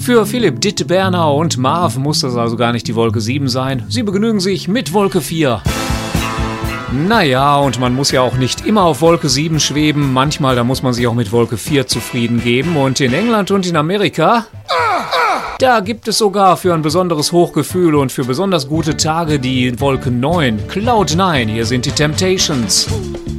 Für Philipp, Ditte, Bernau und Marv muss das also gar nicht die Wolke 7 sein. Sie begnügen sich mit Wolke 4. Naja, und man muss ja auch nicht immer auf Wolke 7 schweben. Manchmal, da muss man sich auch mit Wolke 4 zufrieden geben. Und in England und in Amerika, da gibt es sogar für ein besonderes Hochgefühl und für besonders gute Tage die Wolke 9. Cloud 9, hier sind die Temptations.